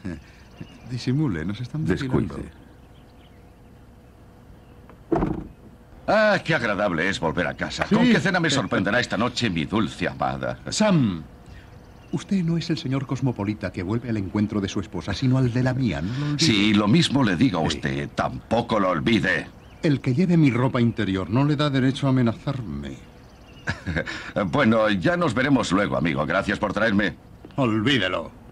Disimule, nos están vigilando. Descuide. Ah, qué agradable es volver a casa. Sí. ¿Con qué cena me sorprenderá esta noche mi dulce amada? Sam, usted no es el señor cosmopolita que vuelve al encuentro de su esposa, sino al de la mía, no lo olvide. Sí, lo mismo le digo a usted. Tampoco lo olvide. El que lleve mi ropa interior no le da derecho a amenazarme. Bueno, ya nos veremos luego, amigo. Gracias por traerme. Olvídelo.